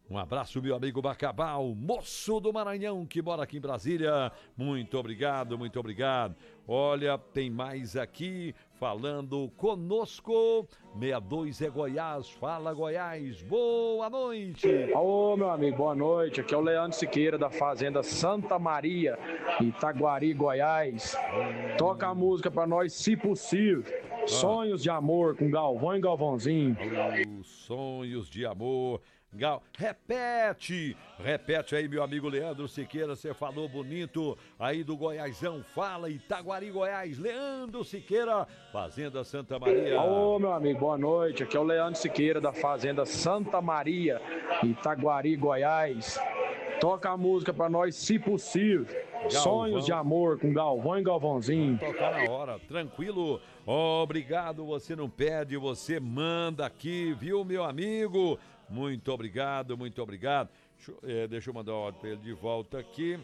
Um abraço, meu amigo Bacabal, moço do Maranhão, que mora aqui em Brasília. Muito obrigado, muito obrigado. Olha, tem mais aqui falando conosco. 62 é Goiás. Fala, Goiás. Boa noite. Ô, meu amigo, boa noite. Aqui é o Leandro Siqueira, da Fazenda Santa Maria, Itaguari, Goiás. Toca a música pra nós, se possível. Sonhos de Amor, com Galvão e Galvãozinho. Sonhos de Amor. Repete aí, meu amigo Leandro Siqueira, você falou bonito aí do Goiásão. Fala, Itaguari, Goiás. Leandro Siqueira, Fazenda Santa Maria. Ô, meu amigo, boa noite. Aqui é o Leandro Siqueira, da Fazenda Santa Maria, Itaguari, Goiás. Toca a música pra nós, se possível. Galvão. Sonhos de Amor, com Galvão e Galvãozinho. Tocar na hora, tranquilo. Obrigado, você não pede, você manda aqui, viu, meu amigo? Muito obrigado, muito obrigado. Deixa eu mandar uma ordem para ele de volta aqui.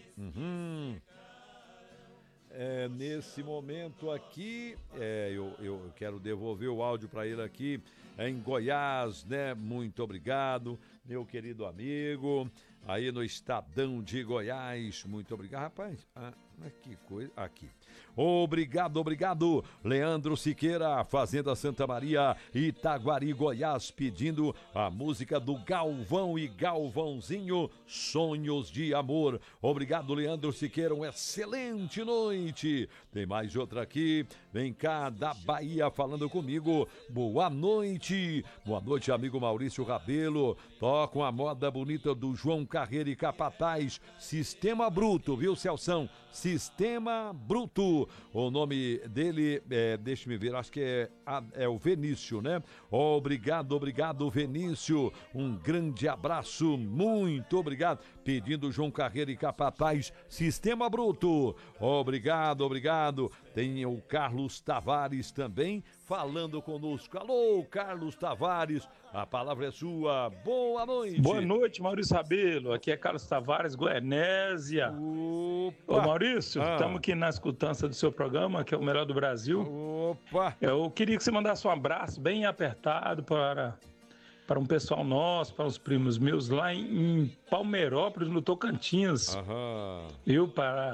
Nesse momento aqui, eu quero devolver o áudio para ele aqui em Goiás, né? Muito obrigado, meu querido amigo, aí no Estadão de Goiás. Muito obrigado, rapaz. Que coisa. Aqui. Obrigado, Leandro Siqueira, Fazenda Santa Maria, Itaguari, Goiás, pedindo a música do Galvão e Galvãozinho, Sonhos de Amor. Obrigado, Leandro Siqueira, uma excelente noite. Tem mais outra aqui, vem cá, da Bahia, falando comigo. Boa noite, amigo Maurício Rabelo. Toca uma moda bonita do João Carreira e Capataz, Sistema Bruto, viu, Celção? Sistema Bruto. O nome dele, deixa-me ver, acho que é o Vinícius, né? Obrigado, Vinícius. Um grande abraço, muito obrigado. Pedindo João Carreira e Capataz, Sistema Bruto. Obrigado. Tem o Carlos Tavares também falando conosco. Alô, Carlos Tavares, a palavra é sua. Boa noite. Boa noite, Maurício Rabelo. Aqui é Carlos Tavares, Goianésia. Ô, Maurício, estamos aqui na escutança do seu programa, que é o melhor do Brasil. Opa! Eu queria que você mandasse um abraço bem apertado para um pessoal nosso, para os primos meus lá em Palmeirópolis, no Tocantins. Viu?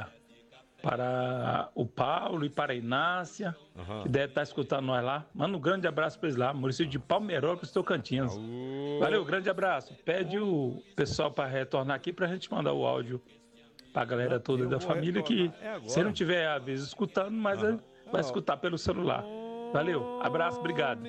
Para o Paulo e para a Inácia, que deve estar escutando nós lá. Manda um grande abraço para eles lá, município de Palmeirópolis, Tocantins. Valeu, grande abraço. Pede o pessoal para retornar aqui para a gente mandar o áudio para a galera toda da família, que se não tiver às vezes escutando, mas vai escutar pelo celular. Valeu, abraço, obrigado.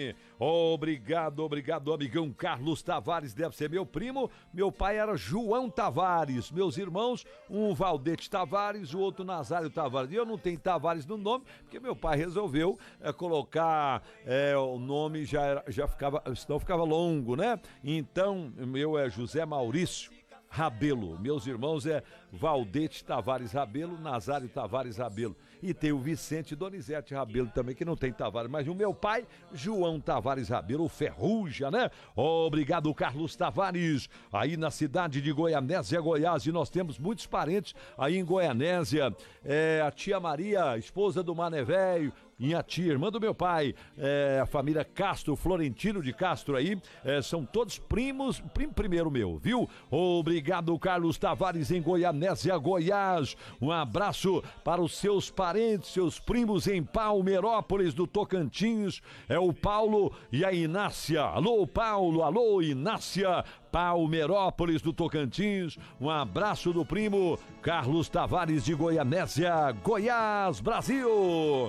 Obrigado, amigão Carlos Tavares, deve ser meu primo. Meu pai era João Tavares, meus irmãos, um Valdete Tavares, o outro Nazário Tavares. E eu não tenho Tavares no nome, porque meu pai resolveu colocar o nome, já ficava, senão ficava longo, né? Então, meu é José Maurício Rabelo, meus irmãos é Valdete Tavares Rabelo, Nazário Tavares Rabelo, e tem o Vicente Donizete Rabelo também, que não tem Tavares, mas o meu pai, João Tavares Rabelo, o Ferruja, né? Obrigado, Carlos Tavares, aí na cidade de Goianésia, Goiás, e nós temos muitos parentes aí em Goianésia, a tia Maria, esposa do Mané Velho, minha tia, irmã do meu pai, a família Castro, Florentino de Castro aí, são todos primos, primo primeiro meu, viu? Obrigado, Carlos Tavares em Goianésia, Goiás. Um abraço para os seus parentes, seus primos em Palmeirópolis do Tocantins, é o Paulo e a Inácia. Alô, Paulo, alô, Inácia, Palmeirópolis do Tocantins. Um abraço do primo Carlos Tavares de Goianésia, Goiás, Brasil.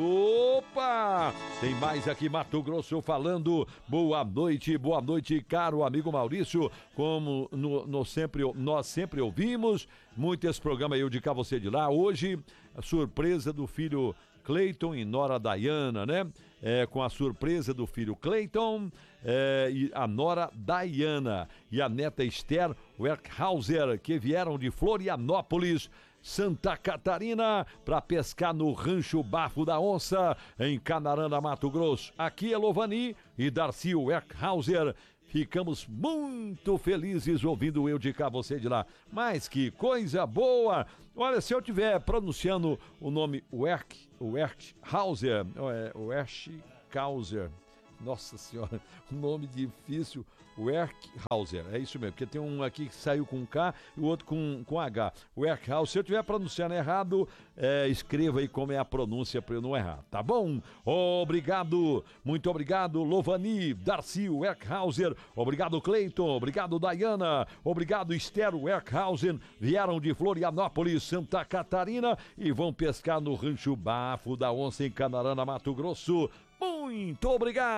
Opa! Tem mais aqui, Mato Grosso falando. Boa noite, caro amigo Maurício. Como nós sempre ouvimos muito esse programa aí, eu de cá, você de lá. Hoje, a surpresa do filho Cleiton e nora Dayana, né? Com a surpresa do filho Cleiton e a nora Dayana e a neta Esther Werkhauser, que vieram de Florianópolis, Santa Catarina, para pescar no Rancho Bafo da Onça, em Canarana, Mato Grosso. Aqui é Lovani e Darcy Werkhauser. Ficamos muito felizes ouvindo eu de cá, você de lá. Mas que coisa boa! Olha, se eu estiver pronunciando o nome Werkhauser, Nossa senhora, um nome difícil, Werkhauser, é isso mesmo, porque tem um aqui que saiu com K e o outro com H. Werkhauser, se eu estiver pronunciando errado, escreva aí como é a pronúncia para eu não errar, tá bom? Obrigado, muito obrigado, Lovani, Darcy Werkhauser, obrigado Cleiton, obrigado Dayana, obrigado Esther Werkhausen, vieram de Florianópolis, Santa Catarina e vão pescar no Rancho Bafo da Onça em Canarana, Mato Grosso. Muito obrigado!